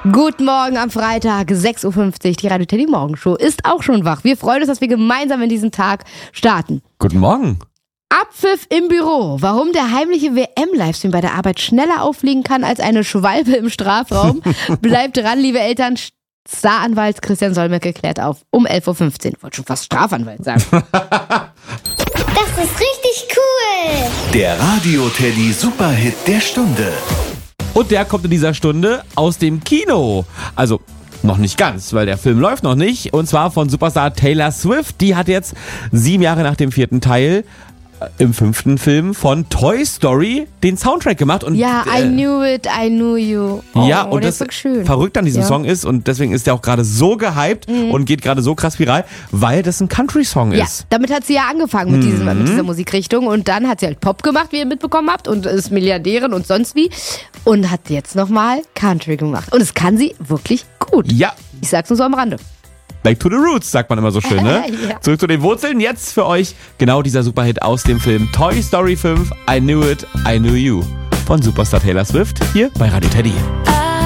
Guten Morgen am Freitag, 6.50 Uhr. Die Radio Teddy Morgenshow ist auch schon wach. Wir freuen uns, dass wir gemeinsam in diesen Tag starten. Guten Morgen. Abpfiff im Büro. Warum der heimliche WM-Livestream bei der Arbeit schneller auffliegen kann als eine Schwalbe im Strafraum. Bleibt dran, liebe Eltern. Staranwalt Christian Solmecke klärt auf um 11.15 Uhr. Ich wollte schon fast Strafanwalt sagen. Das ist richtig cool. Der Radio Teddy Superhit der Stunde. Und der kommt in dieser Stunde aus dem Kino. Also noch nicht ganz, weil der Film läuft noch nicht. Und zwar von Superstar Taylor Swift. Die hat jetzt 7 Jahre nach dem 4. Teil im 5. Film von Toy Story den Soundtrack gemacht. Und, Ja, I knew it, I knew you. Ja, und das schön. verrückt an diesem Song ist, und deswegen ist der auch gerade so gehypt und geht gerade so krass viral, weil das ein Country-Song Ja, ist. damit hat sie ja angefangen mit dieser Musikrichtung und dann hat sie halt Pop gemacht, wie ihr mitbekommen habt, und ist Milliardärin und sonst wie und hat jetzt nochmal Country gemacht. Und das kann sie wirklich gut. Ja, Ich sag's nur so am Rande. back to the roots, sagt man immer so schön, ne? Ja. Zurück zu den Wurzeln. Jetzt für euch genau dieser Superhit aus dem Film Toy Story 5, I Knew It, I Knew You von Superstar Taylor Swift hier bei Radio Teddy.